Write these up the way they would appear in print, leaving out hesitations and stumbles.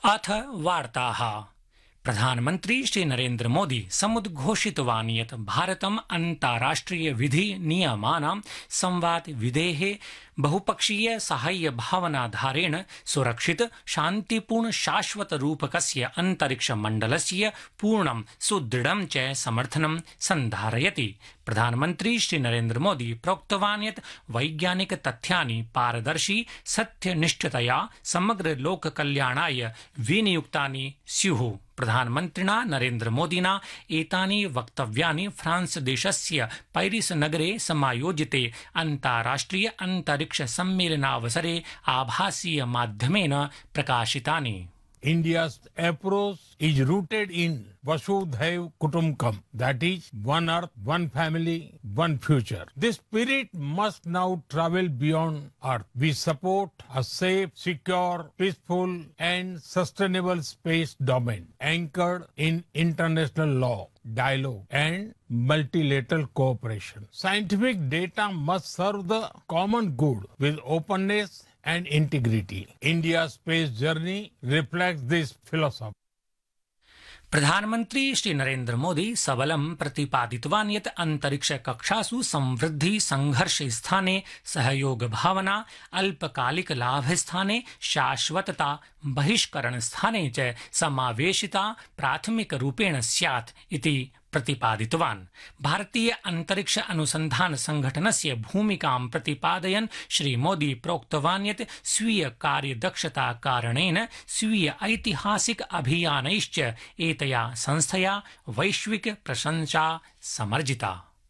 अथ वार्ताः। प्रधानमन्त्री श्री नरेन्द्र मोदी समुद्घोषितवान् यत् भारतम् अन्ताराष्ट्रिय विधि नियमानां संवाद विधेः बहुपक्षीय साहाय्य भावनाधारेण सुरक्षित शान्तिपूर्ण शाश्वत रूपकस्य अन्तरिक्ष मण्डलस्य पूर्णं सुदृढं च समर्थनं सन्धारयति। प्रधानमन्त्री श्री नरेन्द्र मोदी प्रोक्तवान् यत् वैज्ञानिक तथ्यानि पारदर्शी सत्यनिष्ठतया समग्र लोककल्याणाय विनियुक्तानि स्युः। प्रधानमन्त्रिणा नरेन्द्र मोदिना एतानि वक्तव्यानि फ्रांस देशस्य पैरिस नगरे समायोजिते अन्ताराष्ट्रिय अन्तरिक्ष सम्मेलनावसरे आभासीय माध्यमेन प्रकाशितानि। India's approach is rooted in Vasudhaiv Kutumbakam, that is, one earth, one family, one future. This spirit must now travel beyond earth. We support a safe, secure, peaceful and sustainable space domain anchored in international law, dialogue and multilateral cooperation. Scientific data must serve the common good with openness and integrity. India's space journey reflects this philosophy. प्रधानमन्त्री श्री नरेन्द्र मोदी सबलं प्रतिपादितवान् यत् अन्तरिक्ष कक्षासु संवृद्धि संघर्ष स्थाने सहयोग भावना, अल्पकालिक लाभ स्थाने शाश्वतता, बहिष्करण स्थाने च समावेशिता प्राथमिक रूपेण स्यात् इति प्रतिपादितवान्। भारतीय अंतरिक्ष अनुसंधान संघटनस्य भूमिकां प्रतिपादयन् श्री मोदी प्रोक्तवान् यत् स्वीय कार्यदक्षता कारणेन स्वीय ऐतिहासिक अभियानैश्च एतया संस्थया वैश्विक प्रशंसा समर्जिता।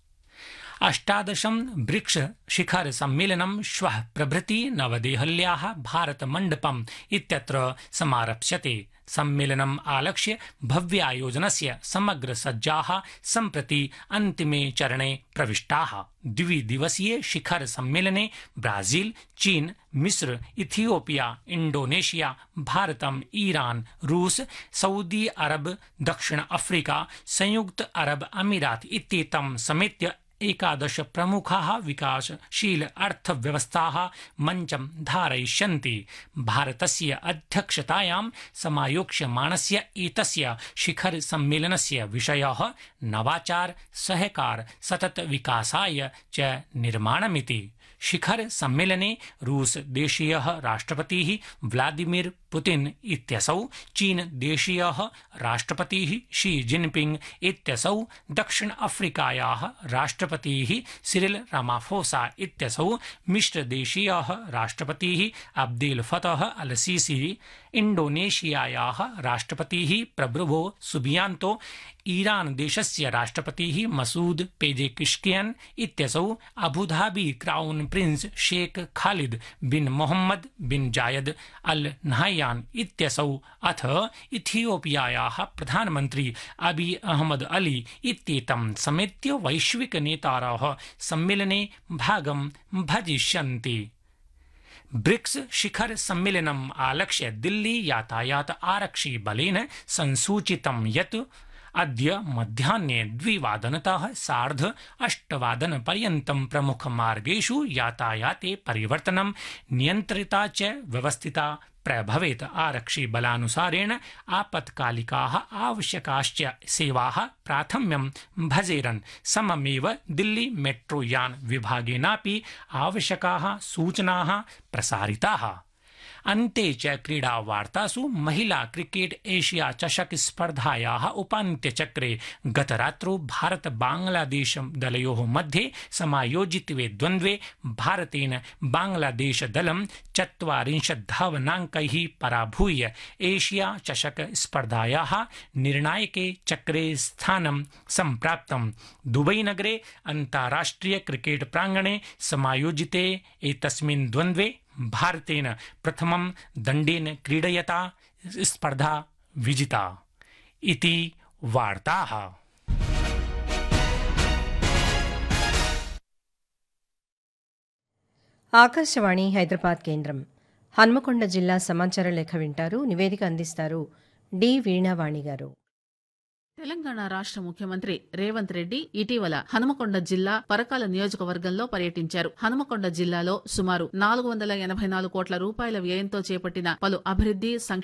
18 ब्रिक्स शिखर सम्मेलनं श्वः प्रभृति नवदेहल्याः भारत मण्डपम् इत्यत्र समारप्स्यते। सम्मेलनम् आलक्ष्य भव्यायोजनस्य समग्र सज्जाः सम्प्रति अन्तिमे चरणे प्रविष्टाः। द्विदिवसीय शिखर सम्मेलने ब्राजील, चीन, मिस्र, इथियोपिया, इंडोनेशिया, भारतम्, ईरान, रूस, सऊदी अरब, दक्षिण अफ्रीका, संयुक्त अरब अमीरात इत्येतं समेत्य 11 प्रमुखाः विकासशील अर्थव्यवस्थाः मञ्चं धारयिष्यन्ति। भारतस्य अध्यक्षतायां समायोक्ष्यमाणस्य एतस्य शिखर सम्मेलनस्य विषयः नवाचार, सहकार, सतत विकासाय च निर्माणमिति। शिखर सम्मेलने रूस देशीयः राष्ट्रपतिः व्लादिमीर पुतिन इत्यसौ, चीन देशीयः राष्ट्रपतिः शी जिनपिंग इत्यसौ, दक्षिण अफ्रीकायाः राष्ट्रपतिः सिरिल रामाफोसा इत्यसौ, मिस्र देशीयः राष्ट्रपतिः अब्देल फतह अल सीसी, इंडोनेशियायाः राष्ट्रपतिः प्रबुवो सुबियांतो, ईरान देशस्य राष्ट्रपतिः मसूद पेजेकिश्कियन इत्यसौ, Abu Dhabi crown prince Sheikh Khalid bin Mohammad bin जायद अल नहयान इत्यसौ, अथ इथियोपियायाः प्रधानमन्त्री अबी अहमद अली इत्येतं समेत्य वैश्विक नेतारः सम्मेलने भागं भजिष्यन्ति। ब्रिक्स शिखर सम्मेलनम् आलक्ष्य दिल्ली यातायात आरक्षि बलेन संसूचितं यत् अद्य मध्याह्ने 2:00 सार्ध 8:00 पर्यन्तं प्रमुख मार्गेषु यातायाते परिवर्तनं नियन्त्रिता च व्यवस्थिता प्रभवेत्। आरक्षि बलानुसारेण आपत्कालिकाः आवश्यकाश्च सेवाः प्राथम्यं भजेरन्। सममेव दिल्ली मेट्रो यान विभागेनापि आवश्यकाः सूचनाः प्रसारिताः। अन्ते च क्रीडा वार्तासु महिला क्रिकेट एशिया चषक स्पर्धायाः उपान्त्यचक्रे गतरात्रौ भारत बांग्लादेश दलयोः मध्ये समायोजिते द्वन्द्वे भारतेन बांग्लादेश दलं 40 धावनाङ्कैः पराभूय एशिया चषक स्पर्धायाः निर्णायके चक्रे स्थानं सम्प्राप्तम्। दुबई नगरे अन्ताराष्ट्रिय क्रिकेट प्राङ्गणे समायोजिते एतस्मिन् द्वन्द्वे भारतेन प्रथमं दण्डेन क्रीडयता स्पर्धा विजिता इति वार्ताः। ఆకాశవాణి హైదరాబాద్ కేంద్రం. హన్మకొండ జిల్లా సమాచార లేఖ వింటారు. నివేదిక అందిస్తారు డి వీణావాణి గారు. తెలంగాణ రాష్ట్ర ముఖ్యమంత్రి రేవంత్ రెడ్డి ఇటీవల హనుమకొండ జిల్లా పరకాల నియోజకవర్గంలో పర్యటించారు. హనుమకొండ జిల్లాలో సుమారు 484 కోట్ల రూపాయల వ్యయంతో చేపట్టిన పలు అభివృద్ది